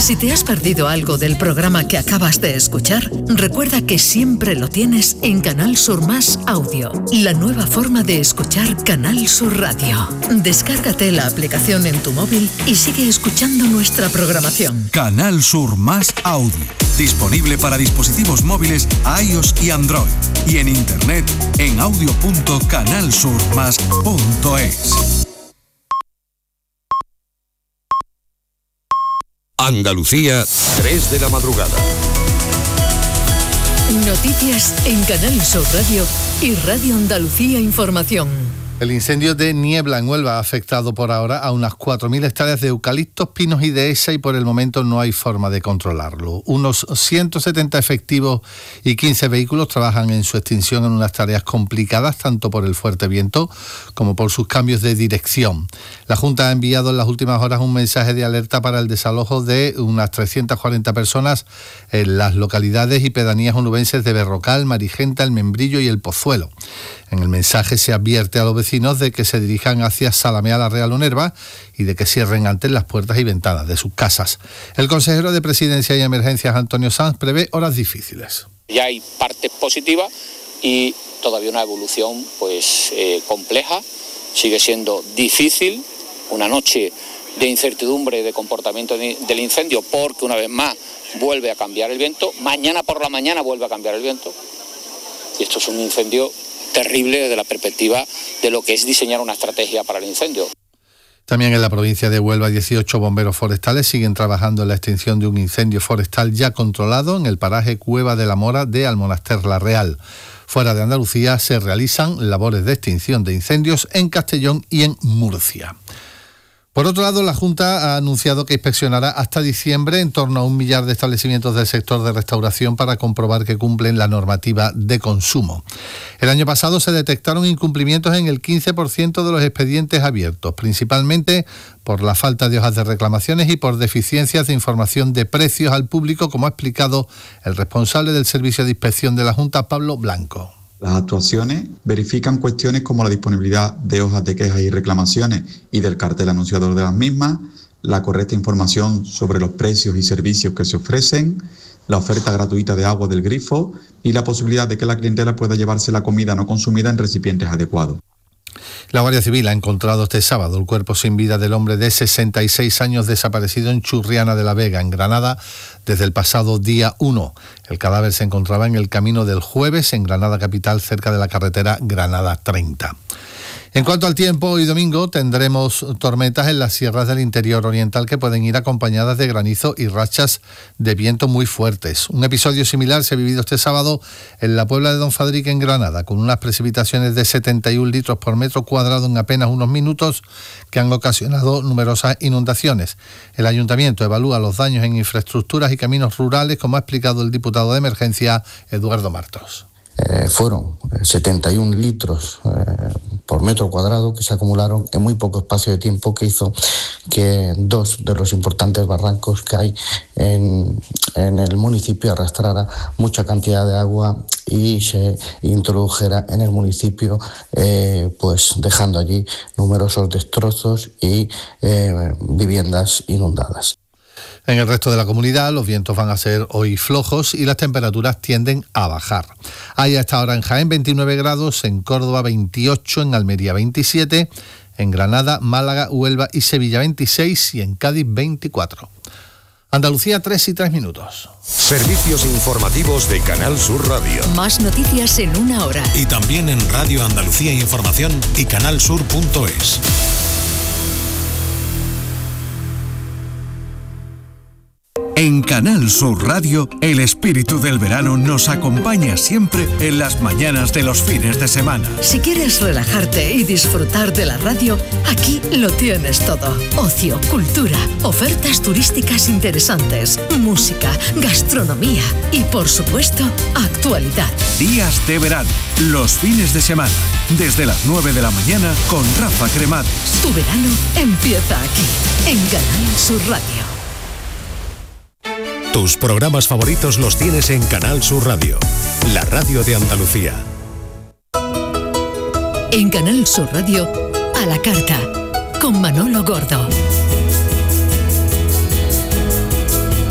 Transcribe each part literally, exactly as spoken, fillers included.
Si te has perdido algo del programa que acabas de escuchar, recuerda que siempre lo tienes en Canal Sur Más Audio, la nueva forma de escuchar Canal Sur Radio. Descárgate la aplicación en tu móvil y sigue escuchando nuestra programación. Canal Sur Más Audio, disponible para dispositivos móviles iOS y Android, y en internet en audio punto canal sur más punto es. Andalucía, tres de la madrugada. Noticias en Canal Sur Radio y Radio Andalucía Información. El incendio de Niebla en Huelva ha afectado por ahora a unas cuatro mil hectáreas de eucaliptos, pinos y dehesa, y por el momento no hay forma de controlarlo. Unos ciento setenta efectivos y quince vehículos trabajan en su extinción en unas tareas complicadas tanto por el fuerte viento como por sus cambios de dirección. La Junta ha enviado en las últimas horas un mensaje de alerta para el desalojo de unas trescientas cuarenta personas en las localidades y pedanías onubenses de Berrocal, Marigenta, El Membrillo y El Pozuelo. En el mensaje se advierte a los vecinos de que se dirijan hacia Salamea la Real o Nerva y de que cierren antes las puertas y ventanas de sus casas. El consejero de Presidencia y Emergencias, Antonio Sanz, prevé horas difíciles. Ya hay partes positivas y todavía una evolución pues eh, compleja. Sigue siendo difícil, una noche de incertidumbre de comportamiento de, del incendio, porque una vez más vuelve a cambiar el viento. Mañana por la mañana vuelve a cambiar el viento. Y esto es un incendio terrible desde la perspectiva de lo que es diseñar una estrategia para el incendio. También en la provincia de Huelva, dieciocho bomberos forestales siguen trabajando en la extinción de un incendio forestal ya controlado en el paraje Cueva de la Mora de Almonaster la Real. Fuera de Andalucía se realizan labores de extinción de incendios en Castellón y en Murcia. Por otro lado, la Junta ha anunciado que inspeccionará hasta diciembre en torno a un millar de establecimientos del sector de restauración para comprobar que cumplen la normativa de consumo. El año pasado se detectaron incumplimientos en el quince por ciento de los expedientes abiertos, principalmente por la falta de hojas de reclamaciones y por deficiencias de información de precios al público, como ha explicado el responsable del Servicio de Inspección de la Junta, Pablo Blanco. Las actuaciones verifican cuestiones como la disponibilidad de hojas de quejas y reclamaciones y del cartel anunciador de las mismas, la correcta información sobre los precios y servicios que se ofrecen, la oferta gratuita de agua del grifo y la posibilidad de que la clientela pueda llevarse la comida no consumida en recipientes adecuados. La Guardia Civil ha encontrado este sábado el cuerpo sin vida del hombre de sesenta y seis años desaparecido en Churriana de la Vega, en Granada, desde el pasado día uno. El cadáver se encontraba en el camino del Jueves, en Granada capital, cerca de la carretera Granada treinta. En cuanto al tiempo, hoy domingo tendremos tormentas en las sierras del interior oriental que pueden ir acompañadas de granizo y rachas de viento muy fuertes. Un episodio similar se ha vivido este sábado en la Puebla de Don Fadrique, en Granada, con unas precipitaciones de setenta y un litros por metro cuadrado en apenas unos minutos que han ocasionado numerosas inundaciones. El ayuntamiento evalúa los daños en infraestructuras y caminos rurales, como ha explicado el diputado de Emergencia, Eduardo Martos. Eh, fueron setenta y un litros eh, por metro cuadrado que se acumularon en muy poco espacio de tiempo, que hizo que dos de los importantes barrancos que hay en, en el municipio arrastrara mucha cantidad de agua y se introdujera en el municipio, eh, pues dejando allí numerosos destrozos y eh, viviendas inundadas. En el resto de la comunidad los vientos van a ser hoy flojos y las temperaturas tienden a bajar. Hay hasta ahora en Jaén veintinueve grados, en Córdoba veintiocho, en Almería veintisiete, en Granada, Málaga, Huelva y Sevilla veintiséis y en Cádiz veinticuatro. Andalucía, tres y tres minutos. Servicios informativos de Canal Sur Radio. Más noticias en una hora. Y también en Radio Andalucía Información y canal sur punto es. En Canal Sur Radio, el espíritu del verano nos acompaña siempre en las mañanas de los fines de semana. Si quieres relajarte y disfrutar de la radio, aquí lo tienes todo. Ocio, cultura, ofertas turísticas interesantes, música, gastronomía y, por supuesto, actualidad. Días de verano, los fines de semana, desde las nueve de la mañana con Rafa Cremades. Tu verano empieza aquí, en Canal Sur Radio. Tus programas favoritos los tienes en Canal Sur Radio, la radio de Andalucía. En Canal Sur Radio, a la carta, con Manolo Gordo.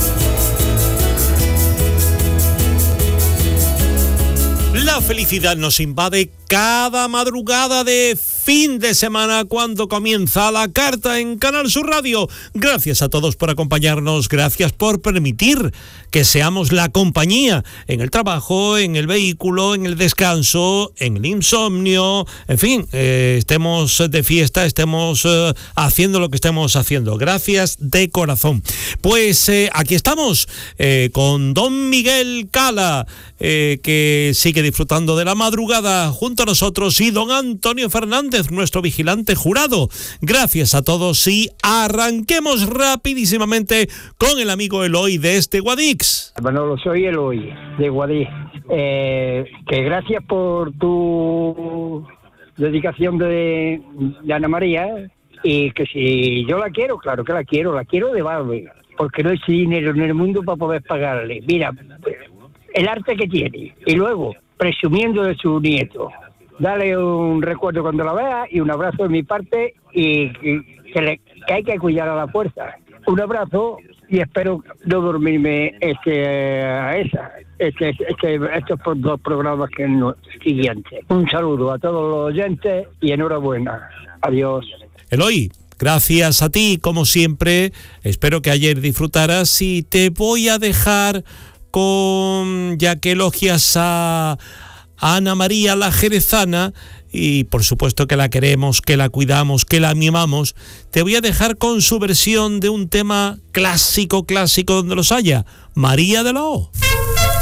felicidad nos invade cada madrugada de fin de semana cuando comienza La Carta en Canal Sur Radio. Gracias a todos por acompañarnos, gracias por permitir que seamos la compañía en el trabajo, en el vehículo, en el descanso, en el insomnio, en fin, eh, estemos de fiesta, estemos eh, haciendo lo que estemos haciendo. Gracias de corazón. Pues eh, aquí estamos eh, con don Miguel Cala, eh, que sigue disfrutando de la madrugada junto a nosotros, y don Antonio Fernández, nuestro vigilante jurado. Gracias a todos y arranquemos rapidísimamente con el amigo Eloy de este Guadix. Bueno, soy Eloy de Guadix. Eh, que gracias por tu dedicación de, de Ana María, y que si yo la quiero, claro que la quiero, la quiero de Valve, porque no hay dinero en el mundo para poder pagarle. Mira, el arte que tiene, y luego presumiendo de su nieto. Dale un recuerdo cuando la vea y un abrazo de mi parte, y que, que, le, que hay que cuidar a la fuerza. Un abrazo y espero no dormirme este, a esa, este, este, estos dos programas que no, siguientes. Un saludo a todos los oyentes y enhorabuena. Adiós. Eloy, gracias a ti, como siempre. Espero que ayer disfrutaras, y te voy a dejar con, ya que elogias a Ana María la jerezana, y por supuesto que la queremos, que la cuidamos, que la mimamos, te voy a dejar con su versión de un tema clásico, clásico donde los haya, María de la O.